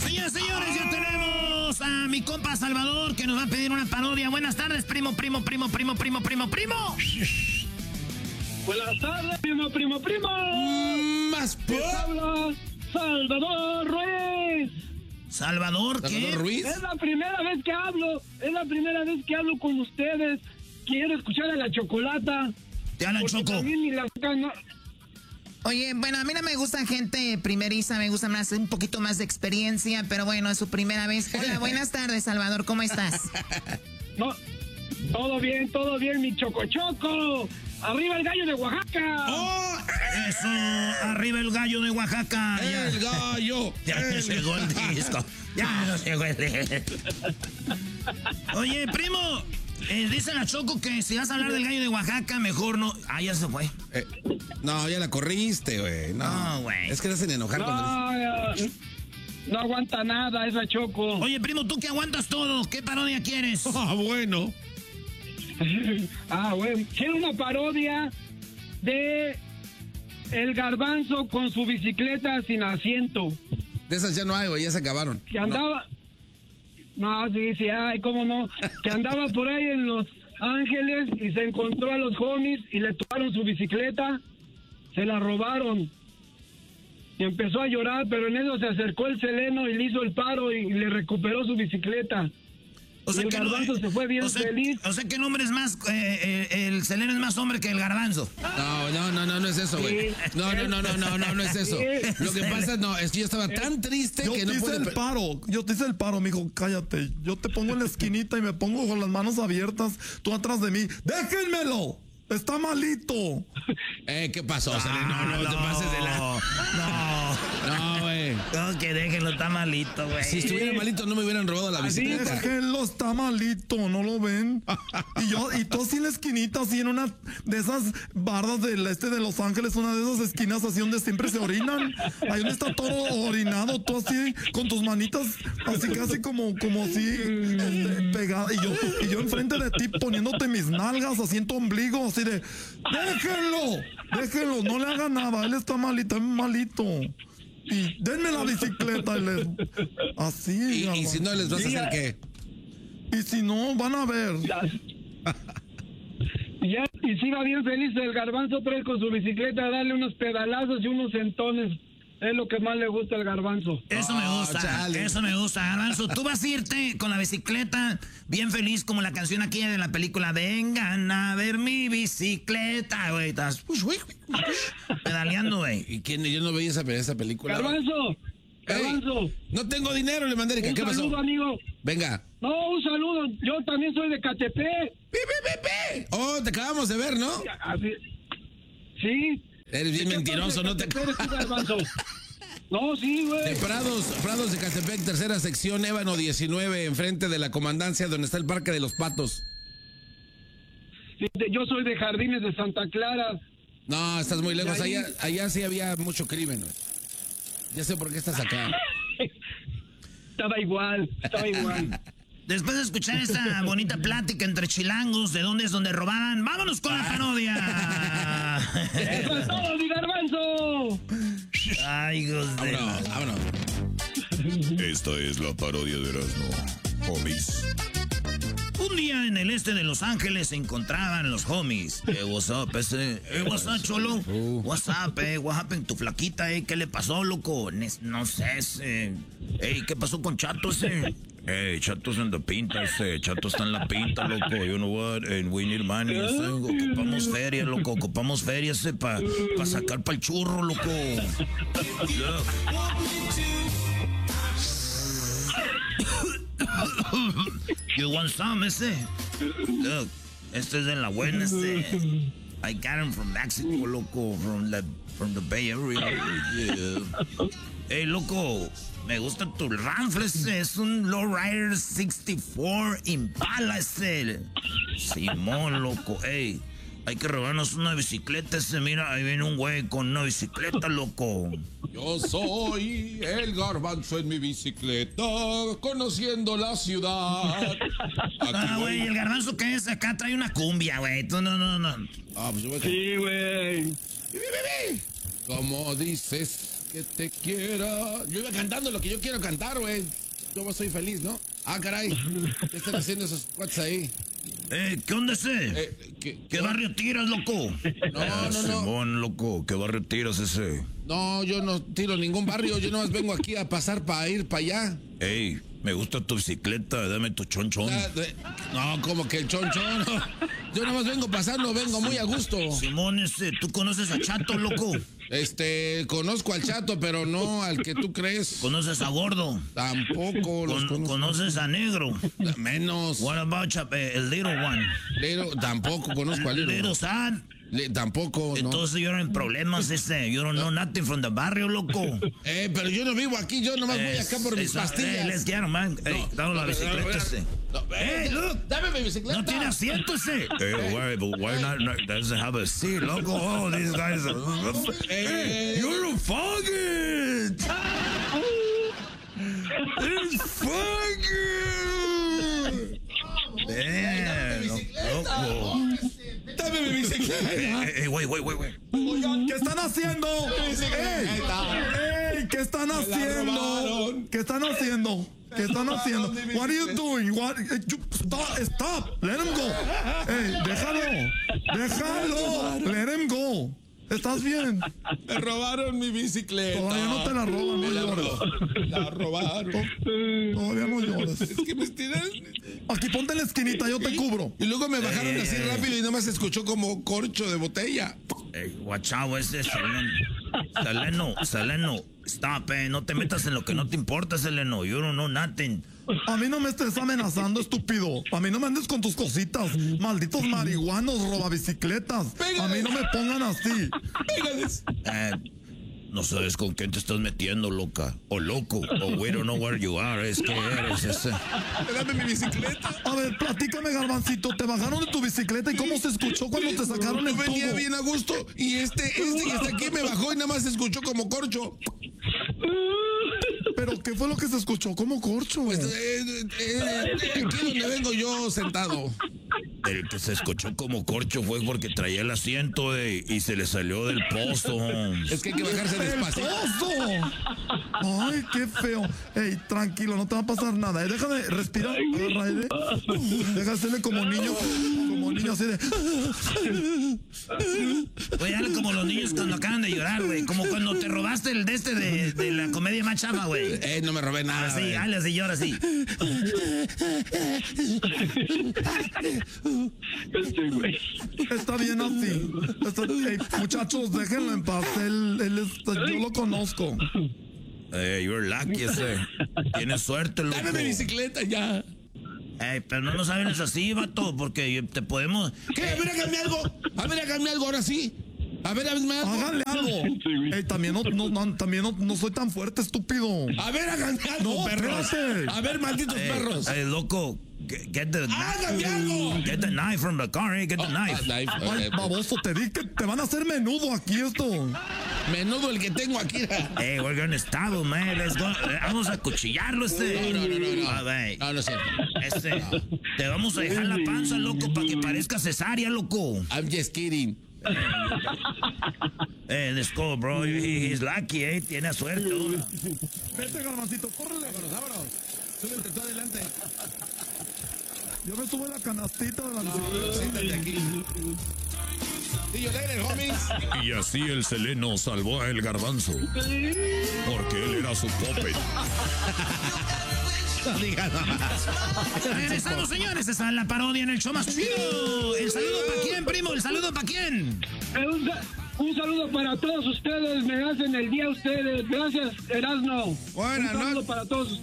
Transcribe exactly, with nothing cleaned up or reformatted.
Señores, señores, ya tenemos a mi compa Salvador que nos va a pedir una parodia. Buenas tardes, primo, primo, primo, primo, primo, primo, primo. Buenas tardes, primo, primo, primo. Más por... habla Salvador Ruiz. ¿Salvador qué? ¿Salvador Ruiz? Es la primera vez que hablo, es la primera vez que hablo con ustedes. Quiero escuchar a la Chocolata. Te hablan, porque Choco. también ni la no. Oye, bueno, a mí no me gusta gente primeriza, me gusta más un poquito más de experiencia, pero bueno, es su primera vez. Hola, buenas tardes, Salvador, ¿cómo estás? No, todo bien, todo bien, mi Choco Choco. ¡Arriba el gallo de Oaxaca! ¡Oh! Eso, arriba el gallo de Oaxaca. ¡El gallo! Ya no llegó el disco. Ya no llegó el disco. Oye, primo, eh, dice la Choco que si vas a hablar del gallo de Oaxaca, mejor no. Ah, ya se fue. Eh, no, ya la corriste, güey. No, güey. Es que te hacen enojar cuando... No, no, no aguanta nada esa Choco. Oye, primo, tú que aguantas todo, ¿qué parodia quieres? Ah, bueno. Ah, bueno. Quiero una parodia de El Garbanzo con su bicicleta sin asiento. De esas ya no hay, güey, ya se acabaron. Que andaba... No, no sí, sí, ay, cómo no. Que andaba por ahí en Los Ángeles y se encontró a los homies y le tomaron su bicicleta. Se la robaron. Y empezó a llorar, pero en eso se acercó el Seleno y le hizo el paro y le recuperó su bicicleta. O sea, y el que Garbanzo no, se fue bien o sea, feliz. O sea que el hombre es más, eh, eh, el Seleno es más hombre que el Garbanzo. No, no, no, no, no es eso, güey. Sí. No, no, no, no, no, no, no es eso. Sí. Lo que pasa, no, es que yo estaba tan triste Yo que te no hice pude... el paro, yo te hice el paro, mijo, cállate. Yo te pongo en la esquinita y me pongo con las manos abiertas, tú atrás de mí. ¡Déjenmelo! ¡Está malito! Eh, ¿qué pasó, Seleno? No, no, te pases de la... No. No, güey. No, que déjenlo, está malito, güey. Si estuviera malito no me hubieran robado la Así, bicicleta. Déjenlo, está malito, ¿no lo ven? Y yo, y tú así en la esquinita, así en una de esas bardas del este de Los Ángeles, una de esas esquinas así donde siempre se orinan. Ahí donde está todo orinado, tú así, con tus manitas, así casi como, como así, este, pegada. Y yo, y yo enfrente de ti poniéndote mis nalgas, así en tu ombligo, así de, déjenlo, déjenlo, no le haga nada, él está malito, es malito. Y denme la bicicleta, y les, así. Y, y si no, ¿les vas a hacer qué? Y si no, van a ver. Ya, ya, y si va bien feliz el Garbanzo otra vez con su bicicleta a darle unos pedalazos y unos sentones. Es lo que más le gusta al Garbanzo. Eso me Oh, gusta, chale. eso me gusta, Garbanzo. Tú vas a irte con la bicicleta bien feliz como la canción aquí de la película Vengan a ver mi bicicleta, güey. Estás pedaleando, güey. ¿Y quién? Yo no veía esa, esa película. Garbanzo, Garbanzo. Ey, no tengo dinero, le mandé. Un ¿Qué pasó? saludo, amigo. Venga. No, un saludo. Yo también soy de Catepec. ¡Pi, pi, pi, pi! Oh, te acabamos de ver, ¿no? Así- Sí. Eres bien ¿De qué mentiroso, parte no de te... Catepec eres tú, Garbanzo? No, sí, De güey. Prados, Prados de Catepec, tercera sección, Ébano diecinueve, enfrente de la comandancia donde está el Parque de los Patos. Yo soy de Jardines de Santa Clara. No, estás muy lejos. ¿Y ahí? Allá, allá sí había mucho crimen, güey. Ya sé por qué estás acá. Estaba igual, estaba igual. Después de escuchar esta bonita plática entre chilangos de dónde es donde robaban, vámonos con la parodia. ¡Eso es todo, mi Garbanzo! Ay, hijos de... Vámonos, vámonos. Esta es la parodia de Erasmo, homies. Un día en el este de Los Ángeles se encontraban los homies. Eh, what's up, ese? Eh, what's up, cholo? What's up, eh? What happened? Tu flaquita, eh? ¿Qué le pasó, loco? Nes- No sé, ese. Ey, ¿qué pasó con Chato, ese? Hey, Chatos en la pinta, ese. Chato está en la pinta, loco. You know what? And we need money, ese. Ocupamos feria, loco. Ocupamos feria, ese, para pa sacar pa'l churro, loco. Look. You want some, ese? Look, este es de la buena, este. I got him from Mexico, loco. From the, from the Bay Area. Yeah. Hey, loco. Me gusta tu Ramfle, ese. Es un Lowrider sesenta y cuatro Impala, ese. Simón, loco. Hey, hay que robarnos una bicicleta, ese. Mira, ahí viene un güey con una bicicleta, loco. Yo soy el Garbanzo en mi bicicleta, conociendo la ciudad. Ah, güey, el Garbanzo que es acá trae una cumbia, güey. Tú no, no, no. Ah, pues yo voy a... Sí, güey. Como dices, que te quiera. Yo iba cantando lo que yo quiero cantar, güey. Yo soy feliz, ¿no? Ah, caray. ¿Qué están haciendo esos cuates ahí? Eh, ¿qué onda ese? Eh, ¿qué, ¿Qué barrio tiras, loco? No, no, no. Simón, loco, ¿qué barrio tiras ese? No, yo no tiro ningún barrio. Yo nomás vengo aquí a pasar para ir para allá. Ey, me gusta tu bicicleta, dame tu chonchón. Ah, de- No, como que el chonchón. No. Yo nomás vengo pasando, vengo muy a gusto. Simón, ese, ¿tú conoces a Chato, loco? Este, conozco al Chato, pero no al que tú crees. ¿Conoces a Gordo? Tampoco los Con- conozco. ¿Conoces a Negro? Menos. What about Chap- eh, el Little One? Lero, tampoco conozco al Lero. Little Sad? Le- tampoco, no. Entonces yo no en problemas, ese. You don't know nothing from the barrio, loco. Eh, pero yo no vivo aquí, yo nomás voy Es- acá por mis es- pastillas. Hey, let's get him, man. Hey, dame la bicicleta, ese. No, Hey, eh, look. Dame mi bicicleta. No tiene asiento ese. Hey, why, but why not, not doesn't have a seat, loco? Oh, these guys are... Hey, you're a faggot! It's faggot! Damn, loco. Dame mi bicicleta. Hey, hey, wait, wait, wait, wait. Oigan, ¿qué están haciendo? ¡Ey! ¡Ey! ¿Qué están haciendo? robaron. ¿Qué están haciendo? ¿Qué están haciendo? What are you doing? What? eh, you- Stop, stop. Let him go. Ey, déjalo. Déjalo. Let him go. ¿Estás bien? Me robaron mi bicicleta. Todavía no te la roban, no Me la llores. ro- La robaron. Todavía no llores. Es que me estiran. Aquí ponte en la esquinita, yo te cubro. Y luego me bajaron Eh, así eh. rápido y nomás se escuchó como corcho de botella. Hey, watch out, ese Seleno. Seleno, Seleno. Stop, eh. No te metas en lo que no te importa, Seleno. You don't know nothing. A mí no me estés amenazando, estúpido. A mí no me andes con tus cositas. Malditos marihuanos, robabicicletas. A mí no me pongan así. Pégales. Eh, no sabes con quién te estás metiendo, loca. O loco. O we don't know where you are. Es que eres ese. Dame mi bicicleta. A ver, platícame, Garbancito. ¿Te bajaron de tu bicicleta y cómo se escuchó cuando te sacaron el Yo venía tubo? bien a gusto y este, este que está aquí me bajó y nada más se escuchó como corcho. ¿Pero qué fue lo que se escuchó como corcho? Pues eh, eh, eh, aquí donde vengo yo sentado. El que se escuchó como corcho fue porque traía el asiento eh, y se le salió del pozo. Es que hay que bajarse ¡El despacio. pozo! ¡Ay, qué feo! Ey, tranquilo, no te va a pasar nada. Eh, déjame, respira, agarra aire. Deja hacerle como niño, como niño así de... Güey, dale como los niños cuando acaban de llorar, güey. Como cuando te robaste el de este de, de la comedia más chafa, güey. Eh, no me robé nada. Así, güey. dale así, llora así. Está bien así. Está- ey, muchachos, déjenlo en paz. Él, él es- yo lo conozco. Eh, you're lucky ese. Tienes suerte, loco. Dame mi bicicleta ya. Ey, pero no nos hables así, vato, porque te podemos... ¿Qué? A ver, hágame algo. A ver, hágame algo ahora sí. A ver, hágame algo. Háganle algo. Ey, también no, no, no, también no, no soy tan fuerte, estúpido. A ver, háganme algo, No, perros. espérate. A ver, malditos Ey, perros. ey, loco, get, get the... ¡Hágame algo! Get the knife from the car, eh, get the Ah, knife. knife, Ay, ok. baboso, te di que te van a hacer menudo aquí esto. Menudo el que tengo aquí. Hey, we're gonna stab him, man. Let's go. Eh, Vamos a cuchillarlo, este. No, no, no, no. A ver, No, no es cierto. este. Te vamos a dejar la panza, loco, para que parezca cesárea, loco. I'm just kidding. Eh, let's go, bro. He- he's lucky, eh. Tiene suerte. ahora. Vete, Garbancito, córrele. Vámonos. Súbete tú adelante. Yo me subo en la canastita de la bicicleta. Siéntate aquí. See you later, homies. Y así el Seleno salvó a el Garbanzo. Porque él era su puppet. No digas nada. Regresamos, señores. Esta es la parodia en el show más chido. ¿El saludo para quién, primo? ¿El saludo para quién? Eh, Un, sa- un saludo para todos ustedes, me hacen el día ustedes. Gracias, Erasno. Buenas Un saludo noches. para todos ustedes.